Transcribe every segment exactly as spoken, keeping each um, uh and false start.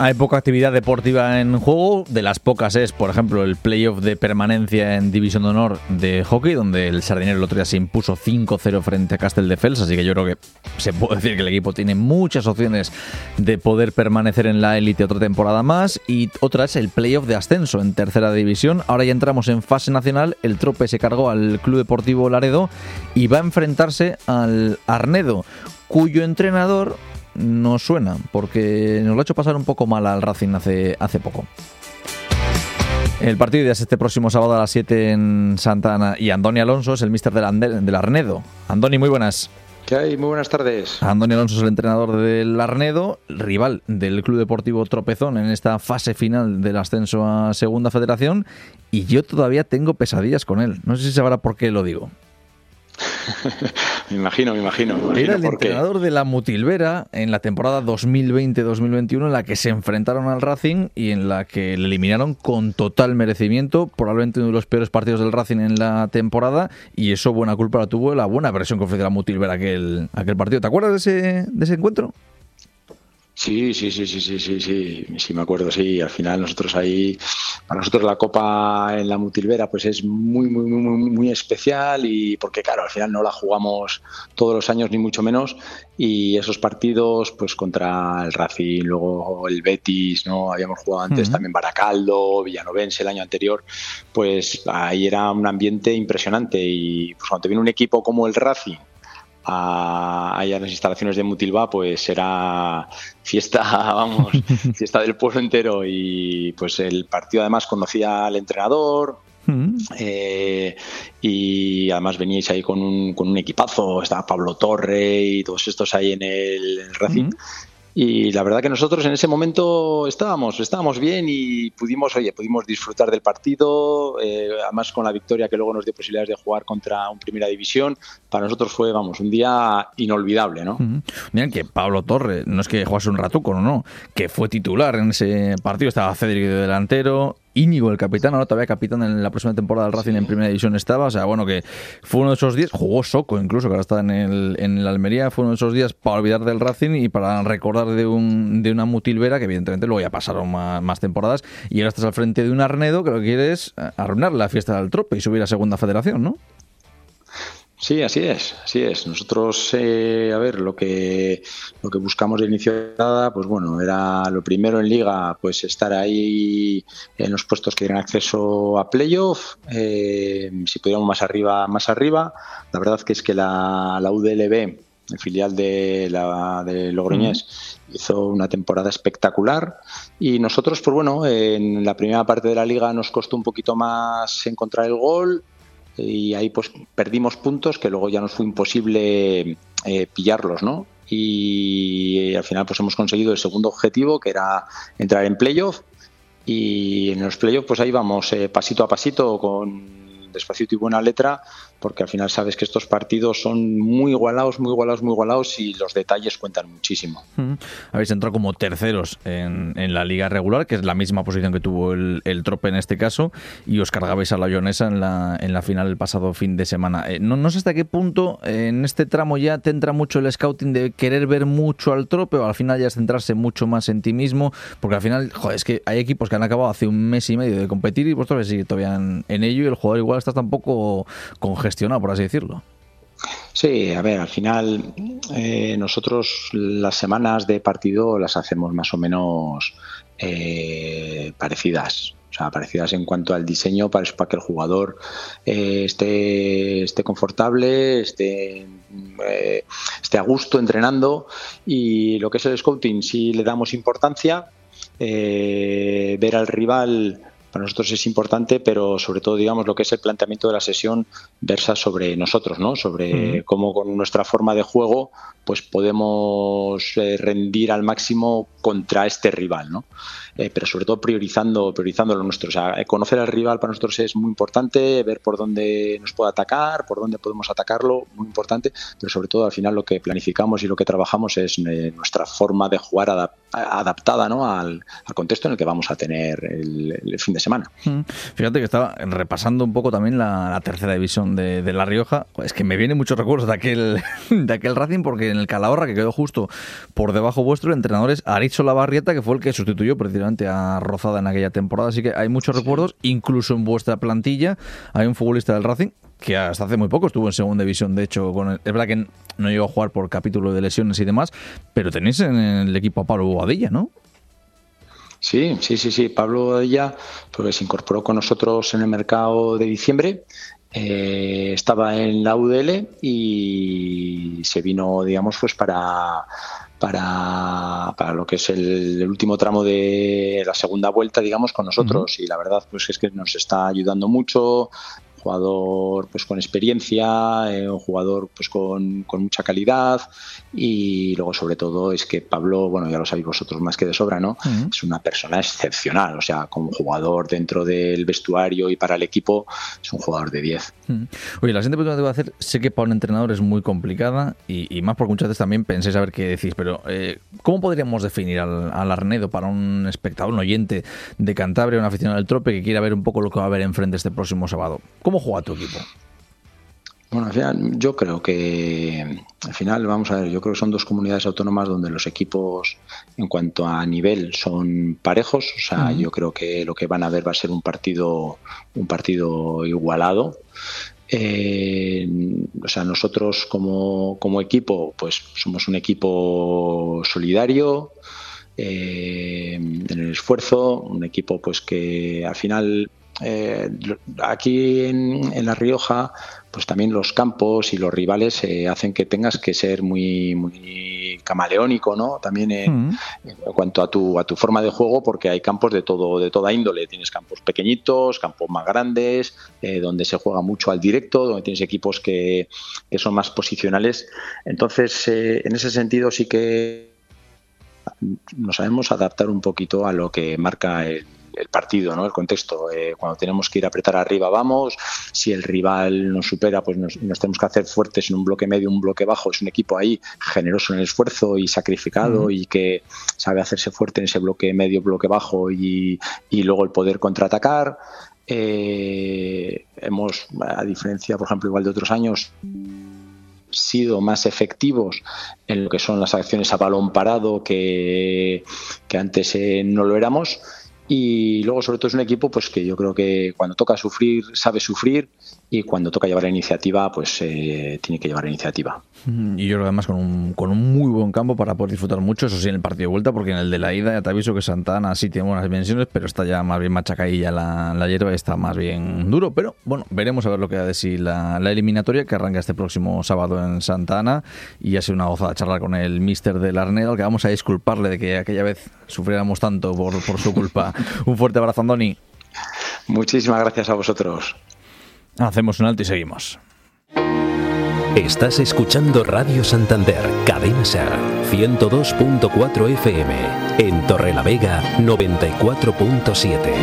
Hay poca actividad deportiva en juego. De las pocas es, por ejemplo, el playoff de permanencia en División de Honor de hockey, donde el Sardinero el otro día se impuso cinco cero frente a Castelldefels, así que yo creo que se puede decir que el equipo tiene muchas opciones de poder permanecer en la élite otra temporada más. Y otra es el playoff de ascenso en tercera división. Ahora ya entramos en fase nacional. El Trope se cargó al Club Deportivo Laredo y va a enfrentarse al Arnedo, cuyo entrenador nos suena, porque nos lo ha hecho pasar un poco mal al Racing hace, hace poco. El partido ya es este próximo sábado a las siete en Santa Ana, y Andoni Alonso es el míster del, del Arnedo. Andoni, muy buenas. ¿Qué hay? Muy buenas tardes. Andoni Alonso es el entrenador del Arnedo, rival del Club Deportivo Tropezón en esta fase final del ascenso a Segunda Federación, y yo todavía tengo pesadillas con él. No sé si sabrá por qué lo digo. me imagino, me imagino. Me imagino Era el entrenador de la Mutilvera en la temporada dos mil veinte dos mil veintiuno, en la que se enfrentaron al Racing y en la que le eliminaron con total merecimiento, probablemente uno de los peores partidos del Racing en la temporada, y eso buena culpa la tuvo la buena versión que ofreció la Mutilvera aquel, aquel partido. ¿Te acuerdas de ese, de ese encuentro? Sí, sí, sí, sí, sí, sí, sí, sí, me acuerdo, sí. Al final nosotros ahí, para nosotros la Copa en la Mutilvera pues es muy, muy, muy, muy, muy especial, y porque claro, al final no la jugamos todos los años ni mucho menos, y esos partidos pues contra el Racing, luego el Betis, ¿no? Habíamos jugado antes uh-huh. también Baracaldo, Villanovense el año anterior, pues ahí era un ambiente impresionante, y pues cuando te viene un equipo como el Racing a, allá en las instalaciones de Mutilva, pues era fiesta, vamos, fiesta del pueblo entero. Y pues el partido además conocía al entrenador, mm. eh, y además veníais ahí con un, con un equipazo, estaba Pablo Torre y todos estos ahí en el, en el Racing. Mm. Y la verdad que nosotros en ese momento estábamos, estábamos bien, y pudimos, oye, pudimos disfrutar del partido, eh, además con la victoria que luego nos dio posibilidades de jugar contra un Primera División. Para nosotros fue, vamos, un día inolvidable, ¿no? Uh-huh. Miren que Pablo Torre, no es que jugase un ratuco, no, no, que fue titular en ese partido, estaba Cédric de delantero, Íñigo, el capitán, ahora todavía capitán en la próxima temporada del Racing, sí. En Primera División estaba, o sea, bueno, que fue uno de esos días, jugó Soco incluso, que ahora está en el, en el Almería, fue uno de esos días para olvidar del Racing y para recordar de un de una Mutilvera, que evidentemente luego ya pasaron más, más temporadas, y ahora estás al frente de un Arnedo que lo que quiere es arruinar la fiesta del Trope y subir a Segunda Federación, ¿no? Sí, así es, así es. Nosotros, eh, a ver, lo que lo que buscamos de inicio de temporada, pues bueno, era lo primero en Liga, pues estar ahí en los puestos que tienen acceso a playoff, eh, si pudiéramos más arriba, más arriba. La verdad que es que la, la U D L B, el filial de, la, de Logroñés, uh-huh. hizo una temporada espectacular, y nosotros, pues bueno, en la primera parte de la Liga nos costó un poquito más encontrar el gol, y ahí pues perdimos puntos que luego ya nos fue imposible eh, pillarlos, ¿no? Y al final pues hemos conseguido el segundo objetivo, que era entrar en playoff, y en los playoff pues ahí vamos eh, pasito a pasito, con despacito y buena letra, porque al final sabes que estos partidos son muy igualados, muy igualados, muy igualados, y los detalles cuentan muchísimo. Mm. Habéis entrado como terceros en, en la liga regular, que es la misma posición que tuvo el, el Trope en este caso, y os cargabais a la Leonesa en la, en la final el pasado fin de semana. Eh, no, no sé hasta qué punto eh, en este tramo ya te entra mucho el scouting de querer ver mucho al Trope, o al final ya es centrarse mucho más en ti mismo, porque al final, joder, es que hay equipos que han acabado hace un mes y medio de competir y vosotros seguís todavía en, en ello, y el jugador igual está tampoco congestionado, por así decirlo. Sí, a ver, al final eh, nosotros las semanas de partido las hacemos más o menos eh, parecidas. O sea, parecidas en cuanto al diseño, para, para que el jugador eh, esté, esté confortable, esté, eh, esté a gusto entrenando. Y lo que es el scouting, sí le damos importancia. Eh, ver al rival para nosotros es importante, pero sobre todo, digamos, lo que es el planteamiento de la sesión versa sobre nosotros, ¿no? Sobre uh-huh. cómo con nuestra forma de juego pues podemos eh, rendir al máximo contra este rival, ¿no? Eh, pero sobre todo priorizando priorizando lo nuestro. O sea, conocer al rival para nosotros es muy importante, ver por dónde nos puede atacar, por dónde podemos atacarlo, muy importante, pero sobre todo al final lo que planificamos y lo que trabajamos es eh, nuestra forma de jugar adap- adaptada, ¿no? al, al contexto en el que vamos a tener el, el fin de semana. Fíjate que estaba repasando un poco también la, la tercera división de, de La Rioja. Es que me vienen muchos recuerdos de aquel, de aquel Racing, porque en el Calahorra, que quedó justo por debajo vuestro, el entrenador es Ariz Solabarrieta, que fue el que sustituyó precisamente a Rozada en aquella temporada, así que hay muchos sí. recuerdos, incluso en vuestra plantilla hay un futbolista del Racing que hasta hace muy poco estuvo en segunda división, de hecho, con el, es verdad que no llegó a jugar por capítulo de lesiones y demás, pero tenéis en el equipo a Pablo Boadilla, ¿no? Sí, sí, sí, sí. Pablo Boadilla pues, se incorporó con nosotros en el mercado de diciembre. Eh, estaba en la U D L y se vino, digamos, pues para, para, para lo que es el, el último tramo de la segunda vuelta, digamos, con nosotros. Uh-huh. Y la verdad, pues es que nos está ayudando mucho. Jugador pues con experiencia, eh, un jugador pues con, con mucha calidad, y luego sobre todo es que Pablo, bueno, ya lo sabéis vosotros más que de sobra, ¿no? Uh-huh. Es una persona excepcional, o sea, como jugador dentro del vestuario y para el equipo es un jugador de diez. Uh-huh. Oye, la siguiente pregunta que te voy a hacer, sé que para un entrenador es muy complicada y, y más porque muchas veces también penséis a ver qué decís, pero eh, ¿cómo podríamos definir al, al Arnedo para un espectador, un oyente de Cantabria, un aficionado del Trope que quiera ver un poco lo que va a haber enfrente este próximo sábado? ¿Cómo juega tu equipo? Bueno, al final yo creo que al final vamos a ver, yo creo que son dos comunidades autónomas donde los equipos en cuanto a nivel son parejos, o sea, uh-huh. yo creo que lo que van a ver va a ser un partido un partido igualado. Eh, o sea, nosotros como, como equipo, pues somos un equipo solidario eh, en el esfuerzo, un equipo pues que al final Eh, aquí en, en La Rioja pues también los campos y los rivales eh, hacen que tengas que ser muy muy camaleónico, ¿no? También en, mm. en cuanto a tu a tu forma de juego, porque hay campos de todo de toda índole. Tienes campos pequeñitos, campos más grandes, eh, donde se juega mucho al directo, donde tienes equipos que, que son más posicionales. Entonces, eh, en ese sentido sí que nos sabemos adaptar un poquito a lo que marca el el partido, ¿no? El contexto. Eh, cuando tenemos que ir a apretar arriba, vamos. Si el rival nos supera, pues nos, nos tenemos que hacer fuertes en un bloque medio, un bloque bajo. Es un equipo ahí generoso en el esfuerzo y sacrificado, uh-huh. y que sabe hacerse fuerte en ese bloque medio, bloque bajo, y, y luego el poder contraatacar. Eh, hemos, a diferencia, por ejemplo, igual de otros años, sido más efectivos en lo que son las acciones a balón parado que, que antes eh, no lo éramos. Y luego, sobre todo, es un equipo pues que yo creo que cuando toca sufrir, sabe sufrir, y cuando toca llevar la iniciativa, pues eh, tiene que llevar la iniciativa. Y yo creo que además con un, con un muy buen campo para poder disfrutar mucho, eso sí, en el partido de vuelta, porque en el de la ida ya te aviso que Santa Ana sí tiene buenas dimensiones, pero está ya más bien machacadilla la, la hierba y está más bien duro. Pero bueno, veremos a ver lo que da de sí la, la eliminatoria, que arranca este próximo sábado en Santa Ana, y ha sido una gozada charlar con el míster del Arnedo, al que vamos a disculparle de que aquella vez sufriéramos tanto por, por su culpa. Un fuerte abrazo, Andoni. Muchísimas gracias a vosotros. Hacemos un alto y seguimos. Estás escuchando Radio Santander, Cadena Ser, ciento dos punto cuatro F M, en Torrelavega, noventa y cuatro punto siete.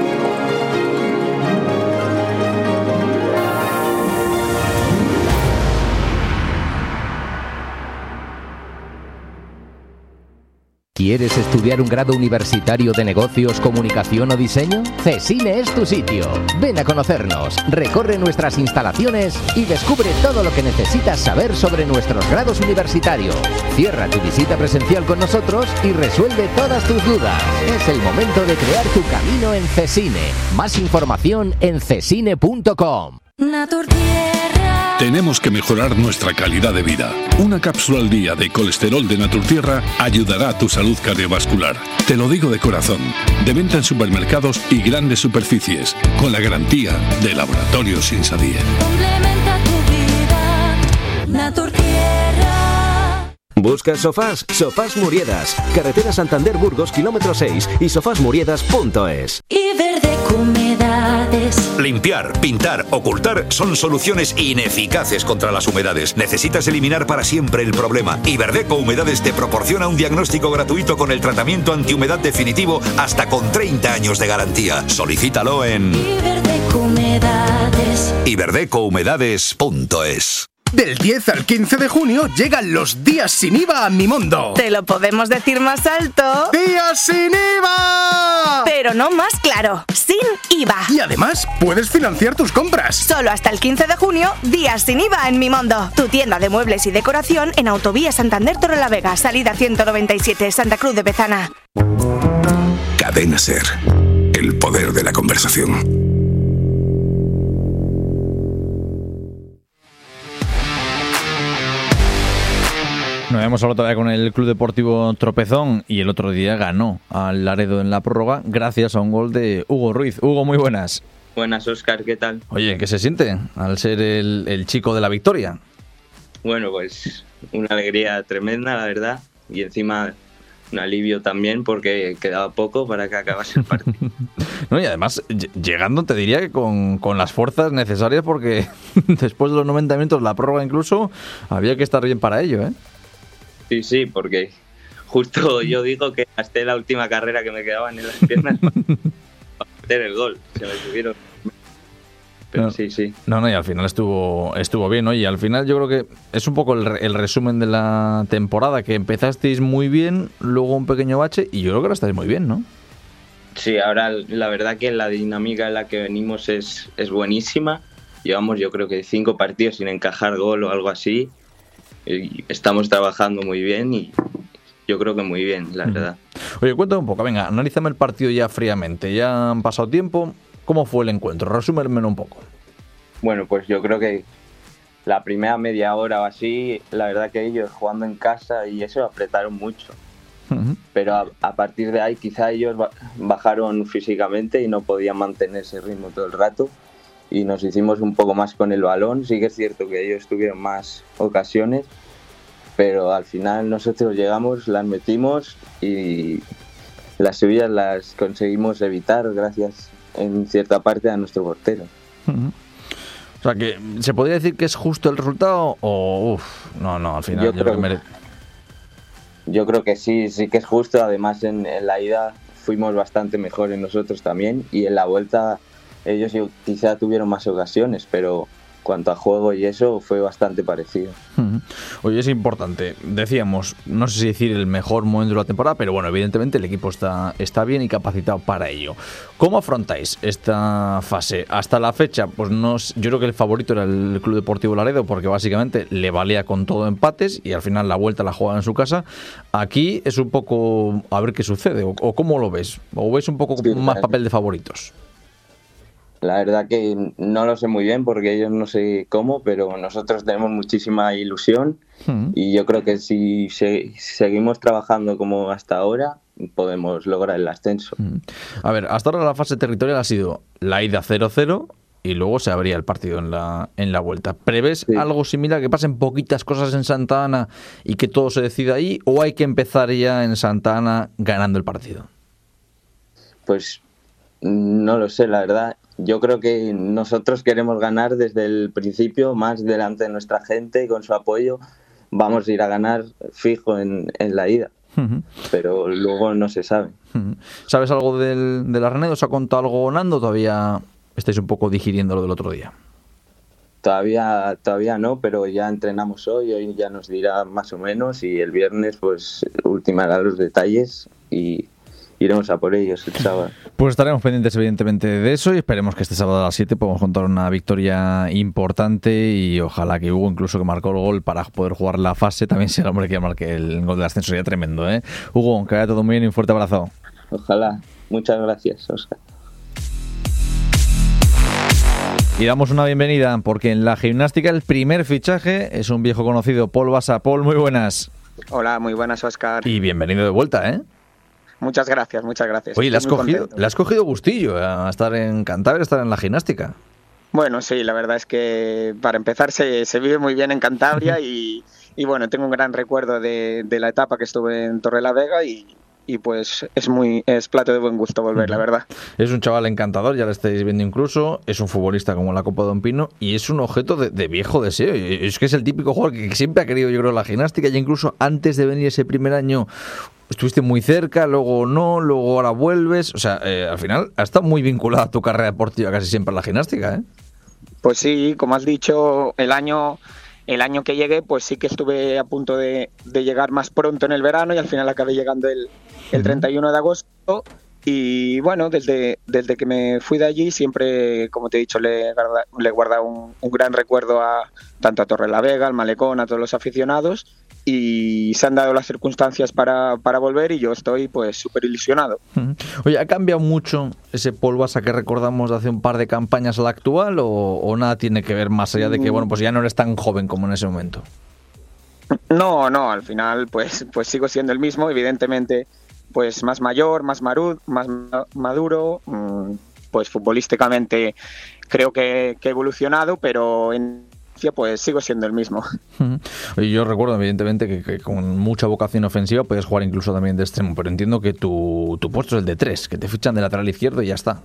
¿Quieres estudiar un grado universitario de negocios, comunicación o diseño? CESINE es tu sitio. Ven a conocernos, recorre nuestras instalaciones y descubre todo lo que necesitas saber sobre nuestros grados universitarios. Cierra tu visita presencial con nosotros y resuelve todas tus dudas. Es el momento de crear tu camino en CESINE. Más información en cesine punto com. Naturtierra. Tenemos que mejorar nuestra calidad de vida. Una cápsula al día de colesterol de Naturtierra ayudará a tu salud cardiovascular. Te lo digo de corazón. De venta en supermercados y grandes superficies, con la garantía de Laboratorios Insadier. Complementa tu vida, Naturtierra. ¿Buscas sofás? Sofás Muriedas. Carretera Santander-Burgos, kilómetro seis, y sofás muriedas punto es. Y Verdeco Humedades. Limpiar, pintar, ocultar son soluciones ineficaces contra las humedades. Necesitas eliminar para siempre el problema. Y Verdeco Humedades te proporciona un diagnóstico gratuito con el tratamiento antihumedad definitivo hasta con treinta años de garantía. Solicítalo en Y Verdeco Humedades. y verdeco humedades punto es. Del diez al quince de junio llegan los días sin I V A a Mimondo. ¿Te lo podemos decir más alto? ¡Días sin I V A! Pero no más claro, sin I V A. Y además, puedes financiar tus compras. Solo hasta el quince de junio, días sin I V A en Mimondo. Tu tienda de muebles y decoración en Autovía Santander Torrelavega, salida ciento noventa y siete, Santa Cruz de Bezana. Cadena SER. El poder de la conversación. Nos habíamos hablado todavía con el Club Deportivo Tropezón y el otro día ganó al Laredo en la prórroga gracias a un gol de Hugo Ruiz. Hugo, muy buenas. Buenas, Óscar, ¿qué tal? Oye, ¿qué se siente al ser el, el chico de la victoria? Bueno, pues una alegría tremenda, la verdad, y encima un alivio también porque quedaba poco para que acabase el partido. No, y además, llegando te diría que con, con las fuerzas necesarias porque después de los noventa minutos, la prórroga incluso, había que estar bien para ello, ¿eh? Sí, sí, porque justo yo digo que gasté la última carrera que me quedaban en las piernas para meter el gol. Se me subieron. Pero no, sí, sí. No, no, y al final estuvo estuvo bien, ¿no? Y al final yo creo que es un poco el, el resumen de la temporada, que empezasteis muy bien, luego un pequeño bache, y yo creo que ahora estáis muy bien, ¿no? Sí, ahora la verdad que la dinámica en la que venimos es, es buenísima. Llevamos yo creo que cinco partidos sin encajar gol o algo así. Y estamos trabajando muy bien y yo creo que muy bien, la verdad. Oye, cuéntame un poco, venga, analízame el partido ya fríamente. Ya han pasado tiempo. ¿Cómo fue el encuentro? Resúmemelo un poco. Bueno, pues yo creo que la primera media hora o así, la verdad que ellos jugando en casa y eso apretaron mucho. Uh-huh. Pero a, a partir de ahí quizá ellos bajaron físicamente y no podían mantener ese ritmo todo el rato. Y nos hicimos un poco más con el balón. Sí que es cierto que ellos tuvieron más ocasiones, pero al final nosotros llegamos, las metimos y las subidas las conseguimos evitar gracias en cierta parte a nuestro portero. Uh-huh. O sea, que ¿se podría decir que es justo el resultado o uf, no, no, al final yo, yo creo que mere... Yo creo que sí, sí que es justo. Además en, en la ida fuimos bastante mejores nosotros también y en la vuelta ellos quizá tuvieron más ocasiones, pero cuanto a juego y eso fue bastante parecido. Uh-huh. Oye, es importante, decíamos, no sé si decir el mejor momento de la temporada, pero bueno, evidentemente el equipo está, está bien y capacitado para ello. ¿Cómo afrontáis esta fase? Hasta la fecha, pues no, yo creo que el favorito era el Club Deportivo Laredo, porque básicamente le valía con todo empates y al final la vuelta la juegan en su casa. Aquí es un poco a ver qué sucede, o, o cómo lo ves, o ves un poco sí, más claro. Papel de favoritos. La verdad que no lo sé muy bien porque ellos no sé cómo, pero nosotros tenemos muchísima ilusión uh-huh. y yo creo que si se, seguimos trabajando como hasta ahora, podemos lograr el ascenso. Uh-huh. A ver, hasta ahora la fase territorial ha sido la ida cero cero y luego se abría el partido en la, en la vuelta. ¿Prevés sí. algo similar, que pasen poquitas cosas en Santa Ana y que todo se decida ahí, o hay que empezar ya en Santa Ana ganando el partido? Pues no lo sé, la verdad. Yo creo que nosotros queremos ganar desde el principio, más delante de nuestra gente, con su apoyo. Vamos a ir a ganar fijo en, en la ida, uh-huh. pero luego no se sabe. Uh-huh. ¿Sabes algo del, del Arnedo? ¿Os ha contado algo Nando? ¿Todavía estáis un poco digiriendo lo del otro día? Todavía, todavía no, pero ya entrenamos hoy, hoy ya nos dirá más o menos y el viernes pues ultimará los detalles y iremos a por ellos el sábado. Pues estaremos pendientes evidentemente de eso y esperemos que este sábado a las siete podamos contar una victoria importante y ojalá que Hugo, incluso que marcó el gol para poder jugar la fase, también sea el hombre que marque el gol del ascenso. Sería tremendo, ¿eh? Hugo, que vaya todo muy bien y un fuerte abrazo. Ojalá. Muchas gracias, Óscar. Y damos una bienvenida porque en la gimnástica el primer fichaje es un viejo conocido, Paul Basa. Paul, muy buenas. Hola, muy buenas, Óscar. Y bienvenido de vuelta, ¿eh? Muchas gracias, muchas gracias. Oye, le has, cogido, le has cogido gustillo a estar en Cantabria, a estar en la gimnástica. Bueno, sí, la verdad es que para empezar se, se vive muy bien en Cantabria y, y bueno, tengo un gran recuerdo de, de la etapa que estuve en Torrelavega y, y pues es muy es plato de buen gusto volver, la verdad. Es un chaval encantador, ya lo estáis viendo incluso, es un futbolista como la Copa Don Pino y es un objeto de, de viejo deseo. Es que es el típico jugador que siempre ha querido, yo creo, la gimnástica, y incluso antes de venir ese primer año estuviste muy cerca, luego no, luego ahora vuelves. O sea, eh, al final ha estado muy vinculada a tu carrera deportiva casi siempre a la gimnástica, ¿eh? Pues sí, como has dicho, el año el año que llegué, pues sí que estuve a punto de, de llegar más pronto en el verano y al final acabé llegando el, el treinta y uno de agosto. Y bueno, desde, desde que me fui de allí siempre, como te he dicho, le he guardado, le he guardado un, un gran recuerdo a tanto a Torrelavega, al Malecón, a todos los aficionados, y se han dado las circunstancias para, para volver y yo estoy pues súper ilusionado. Oye, ¿ha cambiado mucho ese Polvasa que recordamos de hace un par de campañas al actual o, o nada tiene que ver más allá de que bueno, pues ya no eres tan joven como en ese momento? No, no, al final pues, pues sigo siendo el mismo, evidentemente pues más mayor, más, marud, más maduro, pues futbolísticamente creo que, que he evolucionado, pero en pues sigo siendo el mismo. Oye, yo recuerdo evidentemente que, que con mucha vocación ofensiva puedes jugar incluso también de extremo, pero entiendo que tu, tu puesto es el de tres, que te fichan de lateral izquierdo y ya está.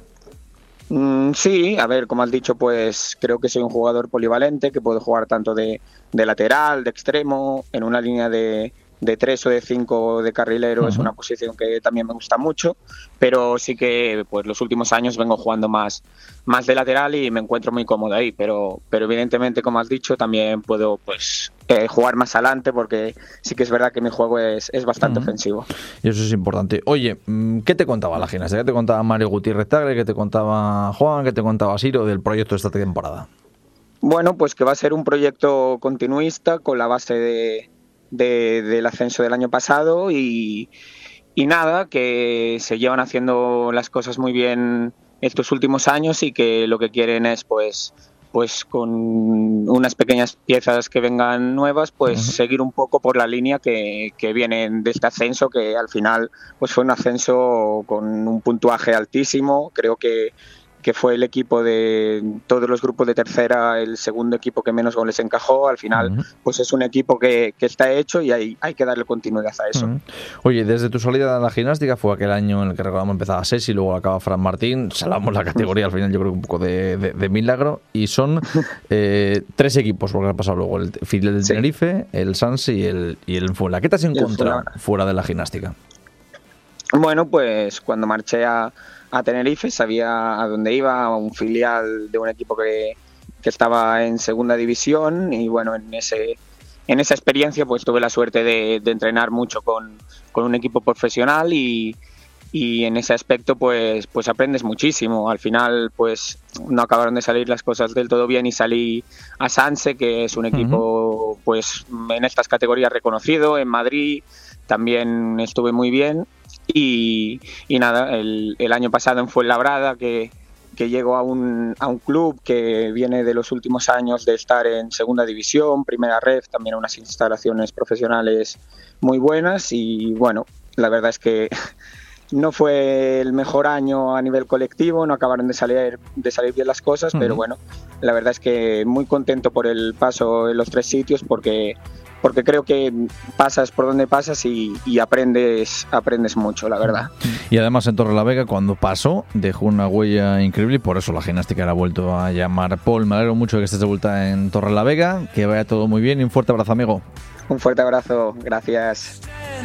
Mm, sí, a ver, como has dicho, pues creo que soy un jugador polivalente, que puedo jugar tanto de, de lateral, de extremo, en una línea de de tres o de cinco de carrilero. Uh-huh. Es una posición que también me gusta mucho, pero sí que pues los últimos años vengo jugando más, más de lateral y me encuentro muy cómodo ahí, pero, pero evidentemente, como has dicho, también puedo pues eh, jugar más adelante porque sí que es verdad que mi juego es, es bastante uh-huh. ofensivo. Y eso es importante. Oye, ¿qué te contaba la gimnasia? ¿Qué te contaba Mario Gutiérrez Tagle? ¿Qué te contaba Juan? ¿Qué te contaba Siro del proyecto de esta temporada? Bueno, pues que va a ser un proyecto continuista con la base de De, del ascenso del año pasado y, y nada, que se llevan haciendo las cosas muy bien estos últimos años y que lo que quieren es pues pues con unas pequeñas piezas que vengan nuevas pues uh-huh. seguir un poco por la línea que, que vienen de este ascenso, que al final pues fue un ascenso con un puntuaje altísimo. Creo que que fue el equipo de todos los grupos de tercera, el segundo equipo que menos goles encajó. Al final, uh-huh. pues es un equipo que, que está hecho y hay, hay que darle continuidad a eso. Uh-huh. Oye, desde tu salida de la gimnástica, fue aquel año en el que recordamos empezaba Sesi, luego acaba Fran Martín, salvamos la categoría al final, yo creo que un poco de, de, de milagro, y son eh, tres equipos, porque ha pasado luego el Fidel del sí. Tenerife, el Sanse y el, y el Fuenla. ¿Qué te has encontrado fuera de la gimnástica? Bueno, pues cuando marché a a Tenerife sabía a dónde iba, a un filial de un equipo que, que estaba en segunda división y bueno, en ese en esa experiencia pues tuve la suerte de, de entrenar mucho con, con un equipo profesional y, y en ese aspecto pues pues aprendes muchísimo. Al final pues no acabaron de salir las cosas del todo bien y salí a Sanse, que es un equipo uh-huh. pues en estas categorías reconocido, en Madrid también estuve muy bien. Y, y nada, el, el año pasado en Fuenlabrada, que, que llego a un, a un club que viene de los últimos años de estar en segunda división, primera ref, también unas instalaciones profesionales muy buenas y bueno, la verdad es que no fue el mejor año a nivel colectivo, no acabaron de salir, de salir bien las cosas, uh-huh. pero bueno, la verdad es que muy contento por el paso en los tres sitios porque... porque creo que pasas por donde pasas y, y aprendes aprendes mucho, la verdad. Y además en Torrelavega, cuando pasó, dejó una huella increíble y por eso la gimnástica la ha vuelto a llamar. Paul, me alegro mucho que estés de vuelta en Torrelavega, que vaya todo muy bien y un fuerte abrazo, amigo. Un fuerte abrazo, gracias.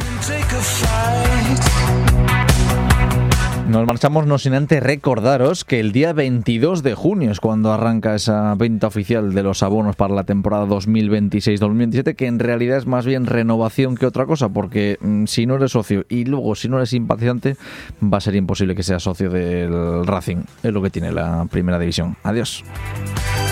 Nos marchamos no sin antes recordaros que el día veintidós de junio es cuando arranca esa venta oficial de los abonos para la temporada dos mil veintiséis dos mil veintisiete, que en realidad es más bien renovación que otra cosa, porque mmm, si no eres socio y luego si no eres simpatizante va a ser imposible que seas socio del Racing. Es lo que tiene la primera división. Adiós.